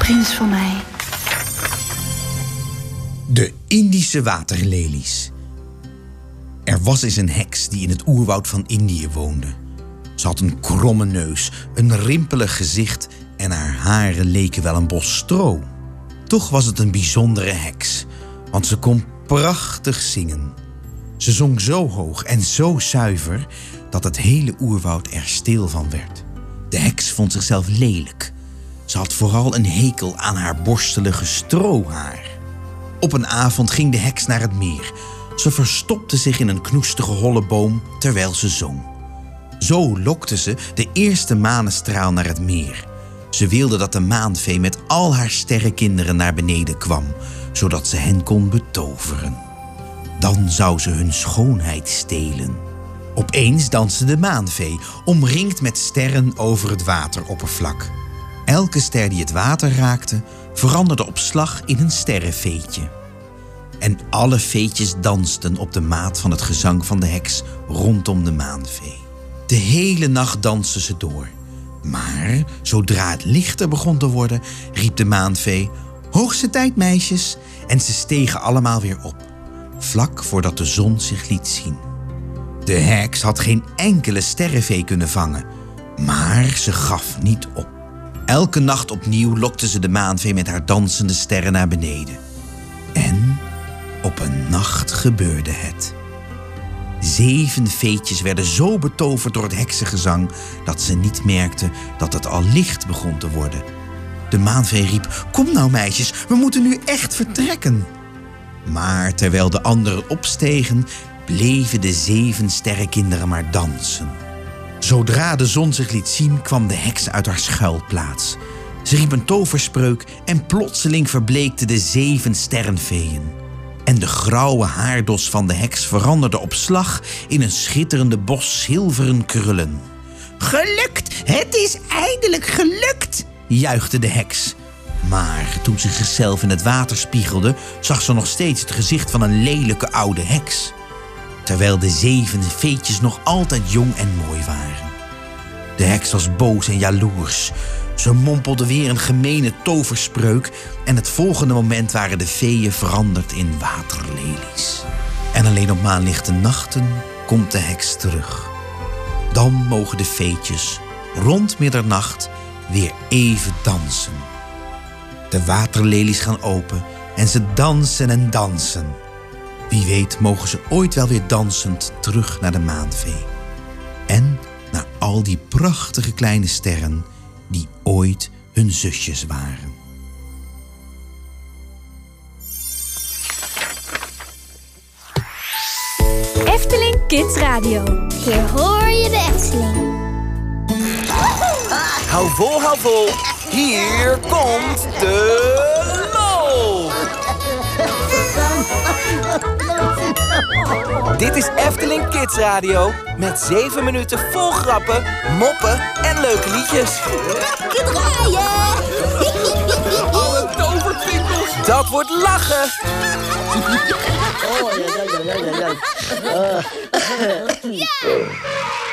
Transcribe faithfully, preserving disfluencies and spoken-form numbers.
prins van mij. De Indische waterlelies. Er was eens een heks die in het oerwoud van Indië woonde. Ze had een kromme neus, een rimpelig gezicht en haar haren leken wel een bos stro. Toch was het een bijzondere heks, want ze kon prachtig zingen. Ze zong zo hoog en zo zuiver dat het hele oerwoud er stil van werd. De heks vond zichzelf lelijk. Ze had vooral een hekel aan haar borstelige strohaar. Op een avond ging de heks naar het meer. Ze verstopte zich in een knoestige holle boom terwijl ze zong. Zo lokte ze de eerste manestraal naar het meer. Ze wilde dat de maanvee met al haar sterrenkinderen naar beneden kwam, zodat ze hen kon betoveren. Dan zou ze hun schoonheid stelen. Opeens danste de maanvee, omringd met sterren over het wateroppervlak. Elke ster die het water raakte, veranderde op slag in een sterrenveetje. En alle veetjes dansten op de maat van het gezang van de heks rondom de maanvee. De hele nacht dansten ze door. Maar zodra het lichter begon te worden, riep de maanvee: "Hoogste tijd, meisjes!" En ze stegen allemaal weer op, vlak voordat de zon zich liet zien. De heks had geen enkele sterrenvee kunnen vangen, maar ze gaf niet op. Elke nacht opnieuw lokte ze de maanvee met haar dansende sterren naar beneden. En op een nacht gebeurde het. Zeven veetjes werden zo betoverd door het heksengezang dat ze niet merkten dat het al licht begon te worden. De maanvee riep: "Kom nou meisjes, we moeten nu echt vertrekken." Maar terwijl de anderen opstegen, bleven de zeven sterrenkinderen maar dansen. Zodra de zon zich liet zien, kwam de heks uit haar schuilplaats. Ze riep een toverspreuk en plotseling verbleekten de zeven sterrenveeën. En de grauwe haardos van de heks veranderde op slag in een schitterende bos zilveren krullen. "Gelukt! Het is eindelijk gelukt!" juichte de heks. Maar toen ze zichzelf in het water spiegelde, zag ze nog steeds het gezicht van een lelijke oude heks. Terwijl de zeven veetjes nog altijd jong en mooi waren. De heks was boos en jaloers. Ze mompelde weer een gemene toverspreuk en het volgende moment waren de veeën veranderd in waterlelies. En alleen op maanlichte nachten komt de heks terug. Dan mogen de veetjes rond middernacht weer even dansen. De waterlelies gaan open en ze dansen en dansen. Wie weet mogen ze ooit wel weer dansend terug naar de maanvee. En naar al die prachtige kleine sterren die ooit hun zusjes waren. Efteling Kids Radio. Hier hoor je de Efteling. Hou vol, hou vol. Hier komt de lol. Dit is Efteling Kids Radio met zeven minuten vol grappen, moppen en leuke liedjes. Lekker draaien! Alle tovertwinkels. Dat wordt lachen. Oh, ja, ja, ja, ja, ja. Uh.